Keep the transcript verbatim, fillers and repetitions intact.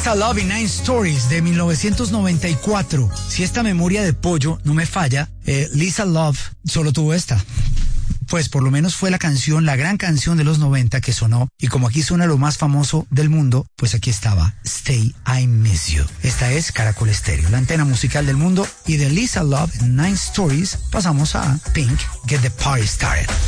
Lisa Love y Nine Stories de mil novecientos noventa y cuatro. Si esta memoria de pollo no me falla, eh, Lisa Love solo tuvo esta. Pues por lo menos fue la canción, la gran canción de los noventa que sonó. Y como aquí suena lo más famoso del mundo, pues aquí estaba Stay, I Miss You. Esta es Caracol Estéreo, la antena musical del mundo. Y de Lisa Love and Nine Stories pasamos a Pink, Get the Party Started.